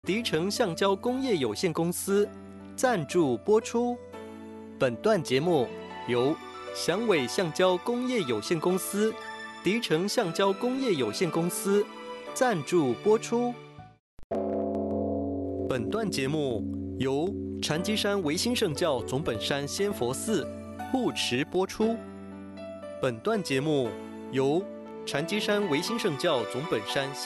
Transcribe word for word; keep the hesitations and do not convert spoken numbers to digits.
迪城橡胶工业有限公司赞助播出。本段节目由祥伟橡胶工业有限公司、迪城橡胶工业有限公司赞助播出。本段节目由禅机山维新圣教总本山仙佛寺护持播出。本段节目由禅机山维新圣教总本山